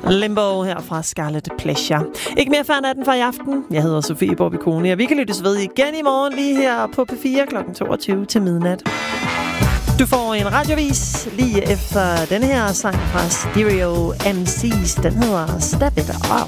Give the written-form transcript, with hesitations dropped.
Limbo her fra Scarlet Pleasure. Ikke mere før natten for i aften. Jeg hedder Sofie Borbicone, og vi kan lyttes ved igen i morgen lige her på P4 kl. 22 til midnat. Du får en radiovis lige efter denne her sang fra Stereo MC's. Den hedder Step It Out.